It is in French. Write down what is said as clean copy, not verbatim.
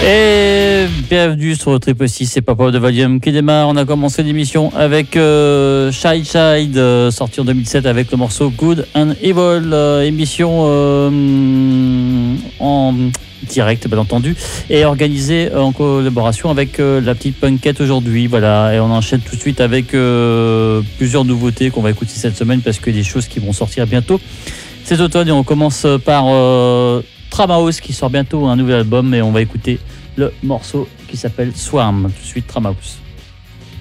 Et bienvenue sur Triple 6, c'est Papa de Valium qui démarre. On a commencé l'émission avec Shy Child, sorti en 2007 avec le morceau Good and Evil, émission en direct bien entendu, et organisée en collaboration avec la petite Punkette aujourd'hui. Voilà, et on enchaîne tout de suite avec plusieurs nouveautés qu'on va écouter cette semaine parce qu'il y a des choses qui vont sortir bientôt cet automne, et on commence par Tramahouse qui sort bientôt un nouvel album, et on va écouter le morceau qui s'appelle Swarm. Tout de suite, Tramahouse.